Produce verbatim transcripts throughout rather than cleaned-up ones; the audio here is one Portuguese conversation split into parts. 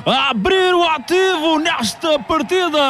a abrir o ativo nesta partida.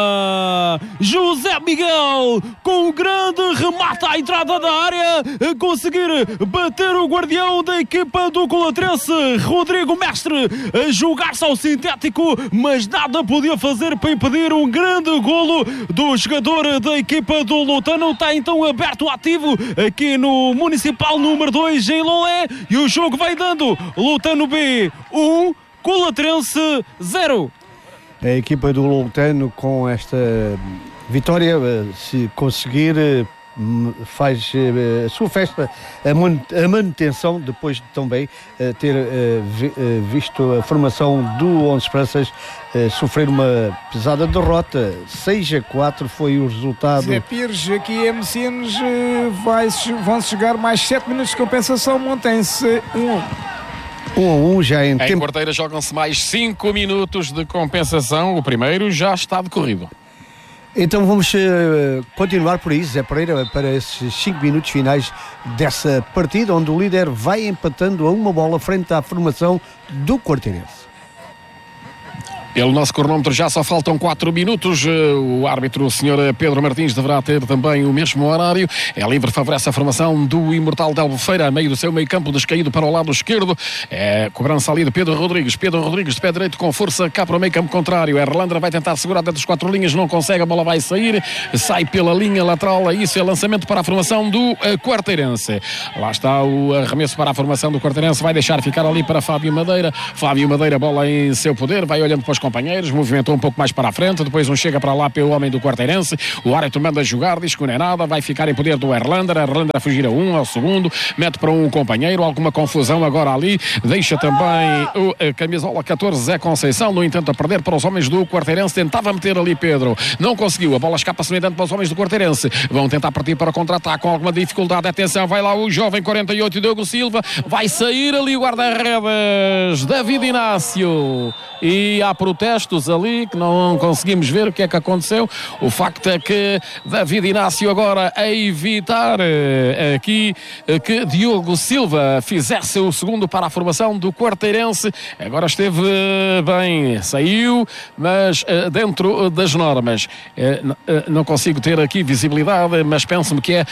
José Miguel com um grande remate à entrada da área, a conseguir bater o guardião da equipa do Colatrense, Rodrigo Mestre, a jogar-se ao sintético, mas nada podia fazer para impedir um grande golo do jogador da equipa do Lutano. Está então aberto o ativo aqui no Municipal número dois em Lolé, e o jogo vai dando Lutano B um, Colatrense zero. A equipa do Lutano, com esta vitória, se conseguir, faz a sua festa, a manutenção, depois de também ter visto a formação do Onze Esperanças sofrer uma pesada derrota. seis a quatro foi o resultado. Zé Pires, aqui em Messinos, vão chegar mais sete minutos de compensação, mantém-se um. um a um já em, em tempo. Quarteira jogam-se mais cinco minutos de compensação. O primeiro já está decorrido. Então vamos uh, continuar por aí, Zé Pereira, para esses cinco minutos finais dessa partida, onde o líder vai empatando a uma bola frente à formação do Quarteirense. Pelo nosso cronómetro já só faltam quatro minutos. O árbitro, o senhor Pedro Martins, deverá ter também o mesmo horário. É livre, favorece a formação do Imortal de Albufeira, a meio do seu meio campo, descaído para o lado esquerdo. É cobrança ali de Pedro Rodrigues. Pedro Rodrigues de pé direito com força cá para o meio campo contrário. Erlandra vai tentar segurar dentro das quatro linhas, não consegue, a bola vai sair, sai pela linha lateral. Isso é lançamento para a formação do Quarteirense. Lá está o arremesso para a formação do Quarteirense, vai deixar ficar ali para Fábio Madeira. Fábio Madeira, bola em seu poder, vai olhando para os companheiros, movimentou um pouco mais para a frente, depois um chega para lá pelo homem do Quarteirense. O árbitro manda jogar, diz que não é nada, vai ficar em poder do Erlander. Erlander a fugir a um, ao segundo, mete para um companheiro, alguma confusão agora ali, deixa também o a camisola catorze, Zé Conceição, no entanto a perder para os homens do Quarteirense. Tentava meter ali Pedro, não conseguiu, a bola escapa-se no entanto para os homens do Quarteirense, vão tentar partir para contra-ataque com alguma dificuldade. Atenção, vai lá o jovem quarenta e oito, Diogo Silva, vai sair ali o guarda-redes David Inácio, e há protestos ali que não conseguimos ver o que é que aconteceu. O facto é que David Inácio agora a evitar eh, aqui eh, que Diogo Silva fizesse o segundo para a formação do Quarteirense. Agora esteve eh, bem, saiu, mas eh, dentro das normas. Eh, eh, não consigo ter aqui visibilidade, mas penso-me que é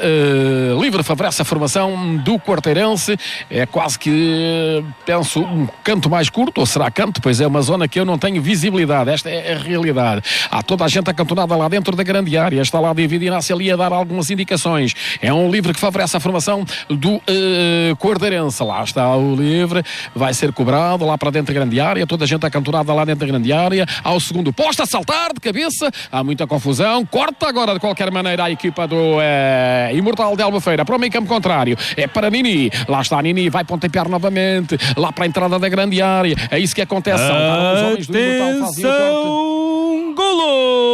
eh, eh, livre, favorece a formação do Quarteirense. É quase que, penso, um canto mais curto, ou será canto, pois é uma zona que eu não tenho visibilidade. Esta é a realidade. Há toda a gente acantonada lá dentro da grande área. Está lá David Inácio ali a dar algumas indicações. É um livre que favorece a formação do uh, Quarteirense. Lá está o livre, vai ser cobrado lá para dentro da grande área. Toda a gente acantonada lá dentro da grande área. Ao segundo posto, a saltar de cabeça. Há muita confusão. Corta agora de qualquer maneira a equipa do uh, Imortal de Albufeira para o meio campo contrário. É para Nini. Lá está Nini, vai pontepear novamente lá para a entrada da grande área. É isso que acontece. Atenção, golo!